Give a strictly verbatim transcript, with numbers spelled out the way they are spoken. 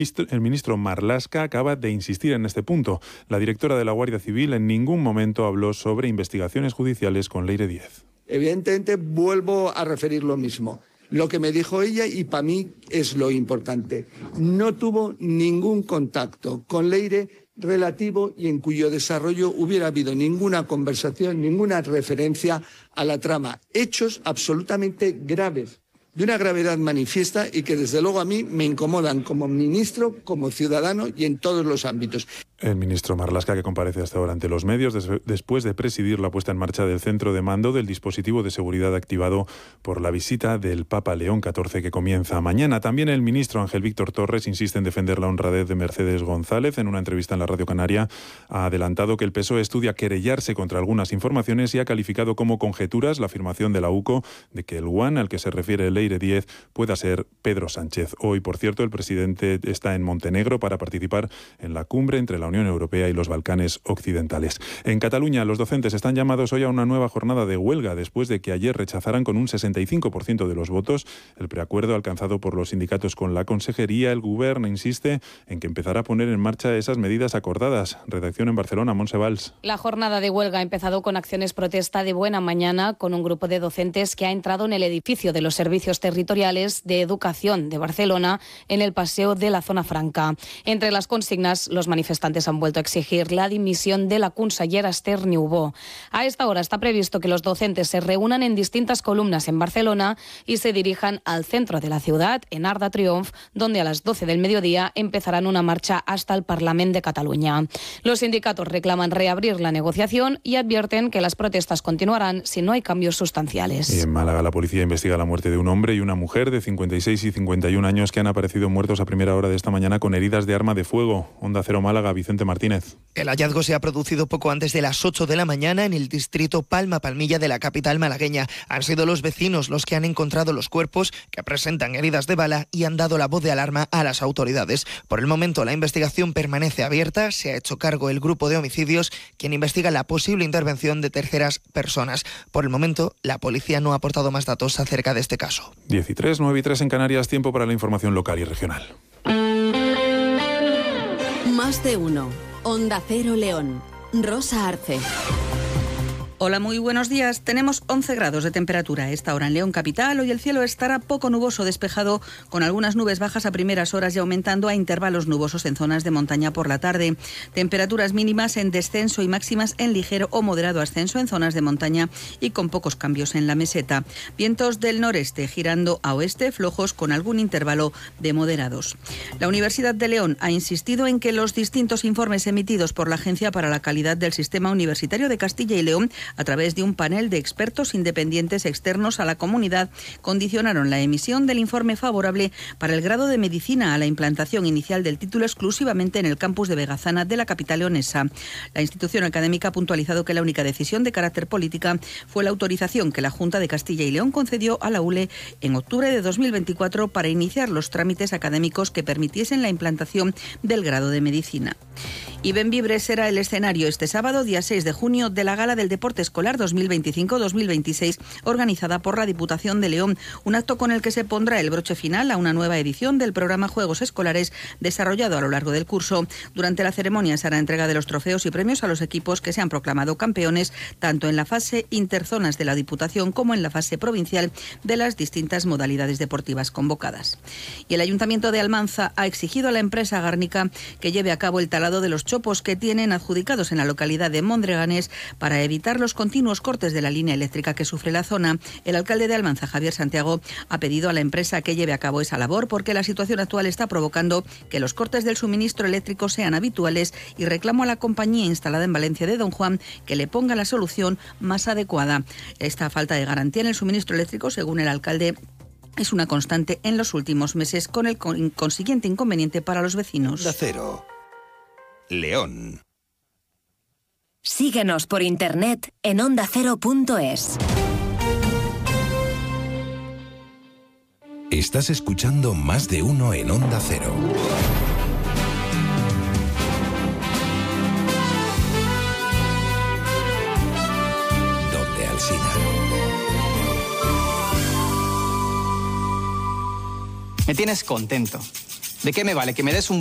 El ministro Marlaska acaba de insistir en este punto. La directora de la Guardia Civil en ningún momento habló sobre investigaciones judiciales con Leire Díez. Evidentemente, vuelvo a referir lo mismo. Lo que me dijo ella, y para mí es lo importante, no tuvo ningún contacto con Leire relativo y en cuyo desarrollo hubiera habido ninguna conversación, ninguna referencia a la trama. Hechos absolutamente graves, de una gravedad manifiesta y que desde luego a mí me incomodan como ministro, como ciudadano y en todos los ámbitos. El ministro Marlaska, que comparece hasta ahora ante los medios des- después de presidir la puesta en marcha del centro de mando del dispositivo de seguridad activado por la visita del Papa León catorce que comienza mañana. También el ministro Ángel Víctor Torres insiste en defender la honradez de Mercedes González. En una entrevista en la Radio Canaria ha adelantado que el P S O E estudia querellarse contra algunas informaciones y ha calificado como conjeturas la afirmación de la U C O de que el guan al que se refiere Leire Díez pueda ser Pedro Sánchez. Hoy, por cierto, el presidente está en Montenegro para participar en la cumbre entre la Unión Europea y los Balcanes occidentales. En Cataluña, los docentes están llamados hoy a una nueva jornada de huelga después de que ayer rechazaran con un sesenta y cinco por ciento de los votos el preacuerdo alcanzado por los sindicatos con la Consejería. El Gobierno insiste en que empezará a poner en marcha esas medidas acordadas. Redacción en Barcelona, Montse Valls. La jornada de huelga ha empezado con acciones protesta de buena mañana con un grupo de docentes que ha entrado en el edificio de los servicios territoriales de educación de Barcelona en el paseo de la Zona Franca. Entre las consignas, los manifestantes han vuelto a exigir la dimisión de la consellera Esther Niubó. A esta hora está previsto que los docentes se reúnan en distintas columnas en Barcelona y se dirijan al centro de la ciudad, en Arc de Triomf, donde a las doce del mediodía empezarán una marcha hasta el Parlament de Cataluña. Los sindicatos reclaman reabrir la negociación y advierten que las protestas continuarán si no hay cambios sustanciales. Y en Málaga, la policía investiga la muerte de un hombre y una mujer de cincuenta y seis y cincuenta y un años que han aparecido muertos a primera hora de esta mañana con heridas de arma de fuego. Onda Cero Málaga, Vicente Martínez. El hallazgo se ha producido poco antes de las ocho de la mañana en el distrito Palma-Palmilla de la capital malagueña. Han sido los vecinos los que han encontrado los cuerpos que presentan heridas de bala y han dado la voz de alarma a las autoridades. Por el momento, la investigación permanece abierta. Se ha hecho cargo el grupo de homicidios, quien investiga la posible intervención de terceras personas. Por el momento, la policía no ha aportado más datos acerca de este caso. diez y tres, nueve y tres en Canarias, tiempo para la información local y regional. Más de uno. Onda Cero León. Rosa Arce. Hola, muy buenos días. Tenemos once grados de temperatura a esta hora en León capital. Hoy el cielo estará poco nuboso, despejado, con algunas nubes bajas a primeras horas y aumentando a intervalos nubosos en zonas de montaña por la tarde. Temperaturas mínimas en descenso y máximas en ligero o moderado ascenso en zonas de montaña y con pocos cambios en la meseta. Vientos del noreste girando a oeste, flojos con algún intervalo de moderados. La Universidad de León ha insistido en que los distintos informes emitidos por la Agencia para la Calidad del Sistema Universitario de Castilla y León, a través de un panel de expertos independientes externos a la comunidad, condicionaron la emisión del informe favorable para el grado de medicina a la implantación inicial del título exclusivamente en el campus de Vegazana de la capital leonesa. La institución académica ha puntualizado que la única decisión de carácter política fue la autorización que la Junta de Castilla y León concedió a la U L E en octubre de dos mil veinticuatro para iniciar los trámites académicos que permitiesen la implantación del grado de medicina. Y Benvibre será el escenario este sábado, día seis de junio, de la Gala del Deporte Escolar dos mil veinticinco dos mil veintiséis, organizada por la Diputación de León. Un acto con el que se pondrá el broche final a una nueva edición del programa Juegos Escolares desarrollado a lo largo del curso. Durante la ceremonia se hará entrega de los trofeos y premios a los equipos que se han proclamado campeones, tanto en la fase interzonas de la Diputación como en la fase provincial de las distintas modalidades deportivas convocadas. Y el Ayuntamiento de Almanza ha exigido a la empresa Gárnica que lleve a cabo el talado de los chopos que tienen adjudicados en la localidad de Mondreganés para evitar los continuos cortes de la línea eléctrica que sufre la zona. El alcalde de Almanza, Javier Santiago, ha pedido a la empresa que lleve a cabo esa labor porque la situación actual está provocando que los cortes del suministro eléctrico sean habituales y reclamo a la compañía instalada en Valencia de Don Juan que le ponga la solución más adecuada. Esta falta de garantía en el suministro eléctrico, según el alcalde, es una constante en los últimos meses, con el consiguiente inconveniente para los vecinos. Onda Cero. León. Síguenos por internet en onda cero punto es. Estás escuchando Más de Uno en Onda Cero. Donde Alsina. Me tienes contento. ¿De qué me vale que me des un